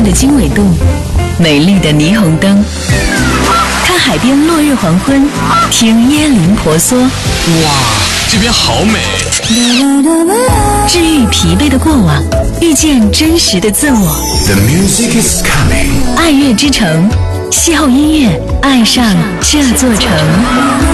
的经纬度，美丽的霓虹灯，看海边落日黄昏，听椰林婆娑。 哇，这边好美！ 治愈疲惫的过往，遇见真实的自我。 The music is coming。 爱乐之城，邂逅音乐，爱上这座城。